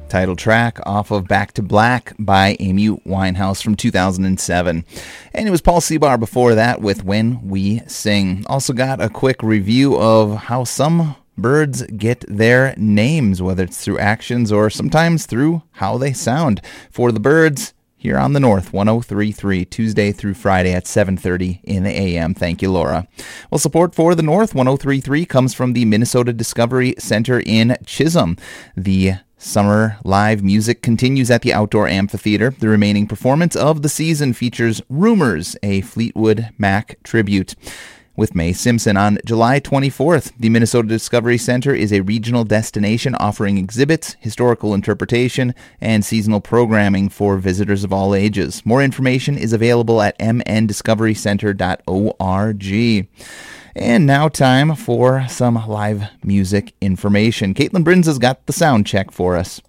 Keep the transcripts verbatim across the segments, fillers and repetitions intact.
title track off of Back to Black by Amy Winehouse from two thousand seven. And it was Paul Seabar before that with When We Sing. Also got a quick review of how some birds get their names, whether it's through actions or sometimes through how they sound. For the birds, here on the North, one oh three point three, Tuesday through Friday at seven thirty in the A M. Thank you, Laura. Well, support for the North, one oh three point three, comes from the Minnesota Discovery Center in Chisholm. The summer live music continues at the Outdoor Amphitheater. The remaining performance of the season features Rumors, a Fleetwood Mac tribute, with Mae Simpson on July twenty-fourth. The Minnesota Discovery Center is a regional destination offering exhibits, historical interpretation, and seasonal programming for visitors of all ages. More information is available at m n discovery center dot org. And now time for some live music information. Caitlin Brins has got the sound check for us.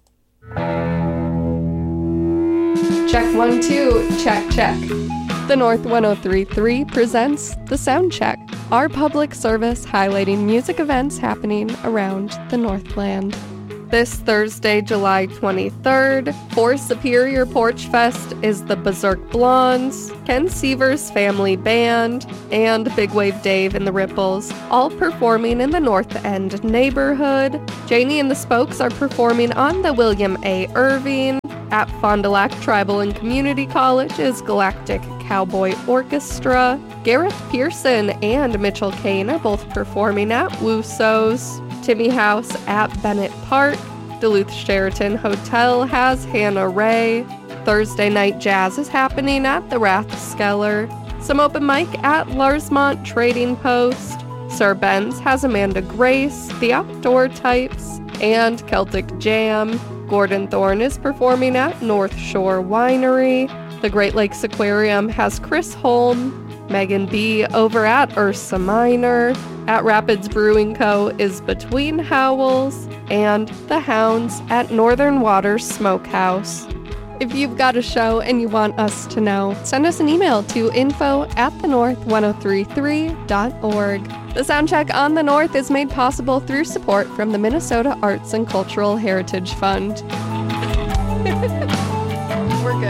Check one, two, check, check. The North one oh three point three presents The Sound Check, our public service highlighting music events happening around the Northland. This Thursday, July twenty-third, for Superior Porch Fest is the Berserk Blondes, Ken Seaver's Family Band, and Big Wave Dave and the Ripples, all performing in the North End neighborhood. Janie and the Spokes are performing on the William A. Irving. At Fond du Lac Tribal and Community College is Galactic Cowboy Orchestra. Gareth Pearson and Mitchell Kane are both performing at Wusso's. Timmy House at Bennett Park. Duluth Sheraton Hotel has Hannah Ray. Thursday night jazz is happening at the Rathskeller. Some open mic at Larsmont Trading Post. Sir Ben's has Amanda Grace, The Outdoor Types, and Celtic Jam. Gordon Thorne is performing at North Shore Winery. The Great Lakes Aquarium has Chris Holm. Megan B. over at Ursa Minor. At Rapids Brewing Co. is Between Howls. And The Hounds at Northern Waters Smokehouse. If you've got a show and you want us to know, send us an email to info at the north one oh three three dot org. The Soundcheck on the North is made possible through support from the Minnesota Arts and Cultural Heritage Fund.